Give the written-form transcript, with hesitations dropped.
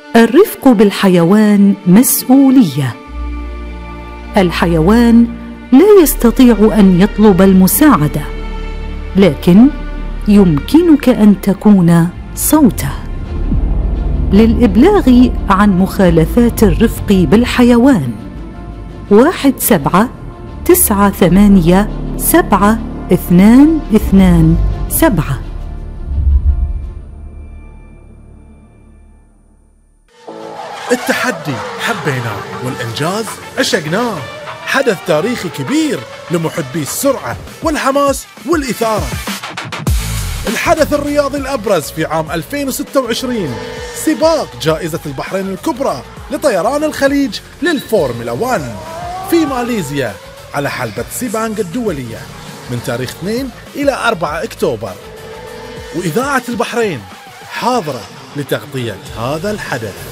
الرفق بالحيوان مسؤولية. الحيوان لا يستطيع أن يطلب المساعدة، لكن يمكنك أن تكون صوته للإبلاغ عن مخالفات الرفق بالحيوان. 17987227. التحدي حبيناه والإنجاز عشقناه. حدث تاريخي كبير لمحبي السرعة والحماس والإثارة. الحدث الرياضي الأبرز في عام 2026 سباق جائزة البحرين الكبرى لطيران الخليج للفورمولا 1 في ماليزيا على حلبة سيبانغ الدولية من تاريخ 2 إلى 4 أكتوبر. وإذاعة البحرين حاضرة لتغطية هذا الحدث.